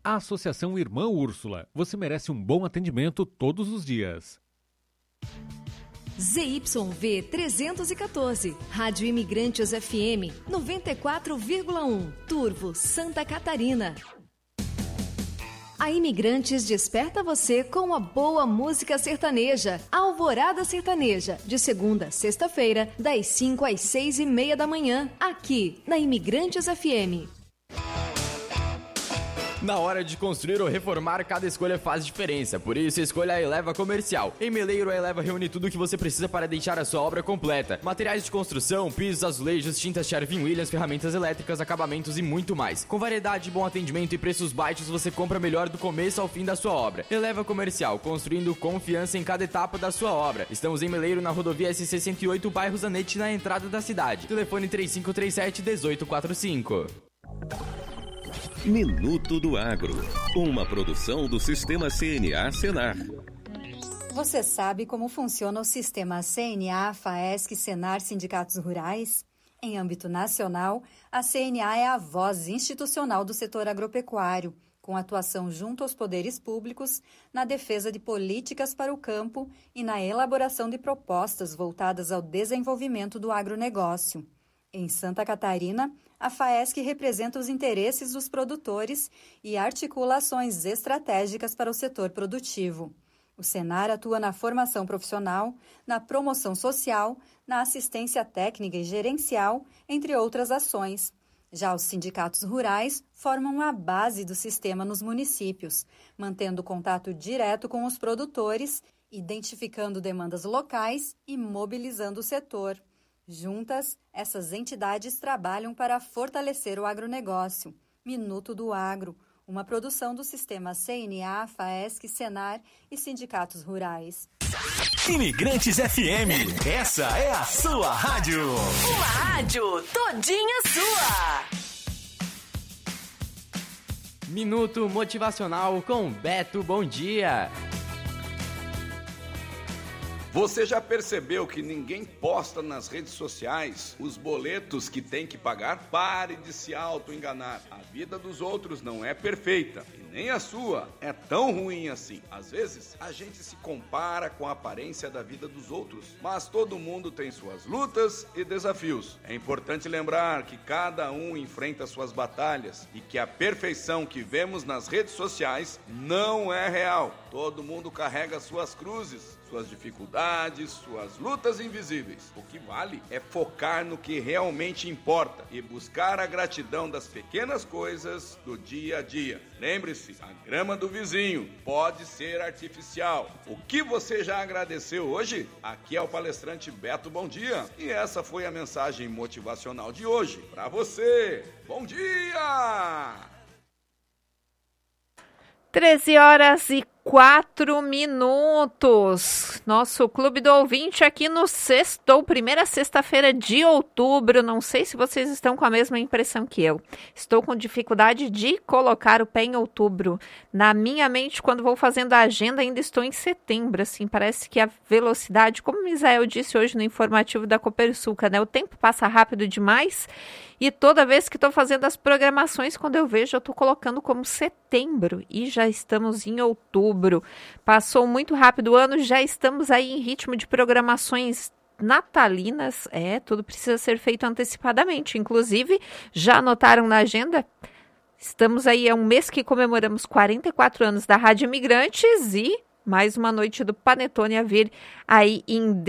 Associação Irmã Úrsula. Você merece um bom atendimento todos os dias. ZYV 314, Rádio Imigrantes FM 94,1, Turvo, Santa Catarina. A Imigrantes desperta você com a boa música sertaneja. Alvorada Sertaneja, de segunda a sexta-feira, das 5 às 6:30 da manhã, aqui na Imigrantes FM. Na hora de construir ou reformar, cada escolha faz diferença. Por isso, escolha a Eleva Comercial. Em Meleiro, a Eleva reúne tudo o que você precisa para deixar a sua obra completa. Materiais de construção, pisos, azulejos, tintas Sherwin-Williams, ferramentas elétricas, acabamentos e muito mais. Com variedade, bom atendimento e preços baixos, você compra melhor do começo ao fim da sua obra. Eleva Comercial, construindo confiança em cada etapa da sua obra. Estamos em Meleiro, na rodovia SC-108, bairro Zanetti, na entrada da cidade. Telefone 3537-1845. Minuto do Agro, uma produção do Sistema CNA Senar. Você sabe como funciona o Sistema CNA, FAESC, Senar, Sindicatos Rurais? Em âmbito nacional, a CNA é a voz institucional do setor agropecuário, com atuação junto aos poderes públicos, na defesa de políticas para o campo e na elaboração de propostas voltadas ao desenvolvimento do agronegócio. Em Santa Catarina, a FAESC representa os interesses dos produtores e articula ações estratégicas para o setor produtivo. O Senar atua na formação profissional, na promoção social, na assistência técnica e gerencial, entre outras ações. Já os sindicatos rurais formam a base do sistema nos municípios, mantendo contato direto com os produtores, identificando demandas locais e mobilizando o setor. Juntas, essas entidades trabalham para fortalecer o agronegócio. Minuto do Agro, uma produção do Sistema CNA, FAESC, Senar e Sindicatos Rurais. Imigrantes FM, essa é a sua rádio. Uma rádio todinha sua. Minuto Motivacional com Beto Bom Dia. Você já percebeu que ninguém posta nas redes sociais os boletos que tem que pagar? Pare de se auto-enganar. A vida dos outros não é perfeita e nem a sua é tão ruim assim. Às vezes, a gente se compara com a aparência da vida dos outros, mas todo mundo tem suas lutas e desafios. É importante lembrar que cada um enfrenta suas batalhas e que a perfeição que vemos nas redes sociais não é real. Todo mundo carrega suas cruzes, suas dificuldades, suas lutas invisíveis. O que vale é focar no que realmente importa e buscar a gratidão das pequenas coisas do dia a dia. Lembre-se, a grama do vizinho pode ser artificial. O que você já agradeceu hoje? Aqui é o palestrante Beto Bom Dia e essa foi a mensagem motivacional de hoje para você. Bom dia! 13h04. Nosso Clube do Ouvinte aqui no sextou, primeira sexta-feira de outubro. Não sei se vocês estão com a mesma impressão que eu. Estou com dificuldade de colocar o pé em outubro. Na minha mente, quando vou fazendo a agenda, ainda estou em setembro. Assim, parece que a velocidade, como o Misael disse hoje no informativo da Copersuca, né? O tempo passa rápido demais. E toda vez que estou fazendo as programações, quando eu vejo, eu estou colocando como setembro e já estamos em outubro. Passou muito rápido o ano, já estamos aí em ritmo de programações natalinas. Tudo precisa ser feito antecipadamente. Inclusive, já anotaram na agenda? Estamos aí, é um mês que comemoramos 44 anos da Rádio Imigrantes e mais uma noite do Panetone a vir aí em